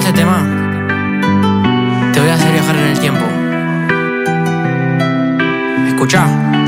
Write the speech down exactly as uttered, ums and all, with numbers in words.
este tema te voy a hacer viajar en el tiempo. Escuchá.